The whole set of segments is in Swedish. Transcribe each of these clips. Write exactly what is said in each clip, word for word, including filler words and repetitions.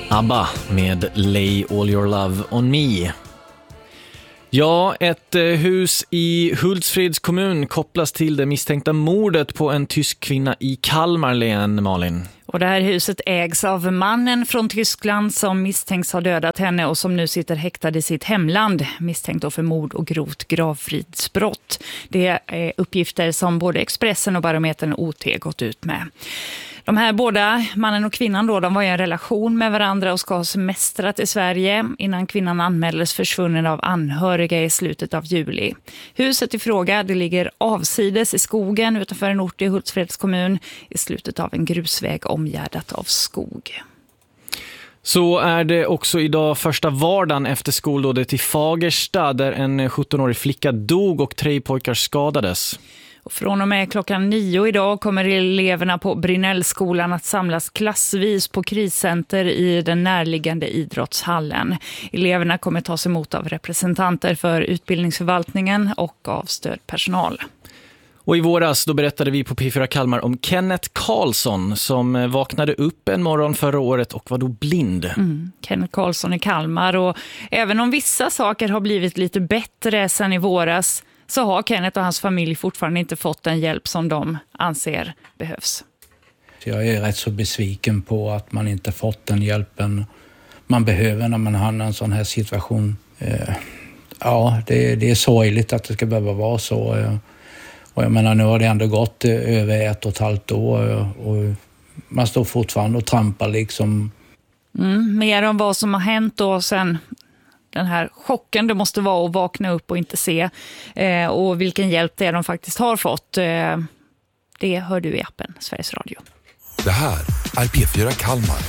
ABBA med Lay All Your Love On Me. Ja, ett hus i Hultsfreds kommun kopplas till det misstänkta mordet på en tysk kvinna i Kalmar län, Malin. Och det här huset ägs av mannen från Tyskland som misstänks ha dödat henne och som nu sitter häktad i sitt hemland, misstänkt då för mord och grovt gravfridsbrott. Det är uppgifter som både Expressen och Barometern O T gått ut med. De här båda, mannen och kvinnan då, de var i en relation med varandra och ska ha semestrat i Sverige innan kvinnan anmäldes försvunnen av anhöriga i slutet av juli. Huset i fråga, det ligger avsides i skogen utanför en ort i Hultsfreds kommun i slutet av en grusväg omgärdat av skog. Så är det också idag första vardagen efter skoldådet i Fagersta där en sjuttonårig flicka dog och tre pojkar skadades. Och från och med klockan nio idag kommer eleverna på Brinnellskolan att samlas klassvis på kriscenter i den närliggande idrottshallen. Eleverna kommer tas emot av representanter för utbildningsförvaltningen och av stödpersonal. Och i våras då berättade vi på P fyra Kalmar om Kenneth Karlsson som vaknade upp en morgon förra året och var då blind. Mm, Kenneth Karlsson i Kalmar, och även om vissa saker har blivit lite bättre sedan i våras så har Kenneth och hans familj fortfarande inte fått den hjälp som de anser behövs. Jag är rätt så besviken på att man inte fått den hjälpen man behöver när man hamnar i en sån här situation. Ja, det, det är sorgligt att det ska behöva vara så. Och jag menar, nu har det ändå gått över ett och ett halvt år och man står fortfarande och trampar liksom. Mm, mer om vad som har hänt då sen den här chocken det måste vara att vakna upp och inte se eh, och vilken hjälp det är de faktiskt har fått. Eh, det hör du i appen Sveriges Radio. Det här är P fyra Kalmar.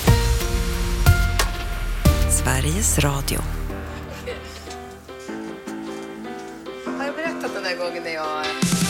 Sveriges Radio. Har jag berättat den där gången när jag